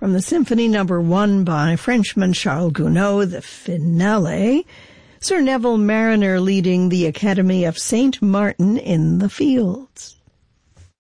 From the Symphony No. 1 by Frenchman Charles Gounod, the finale, Sir Neville Marriner leading the Academy of St. Martin in the Fields.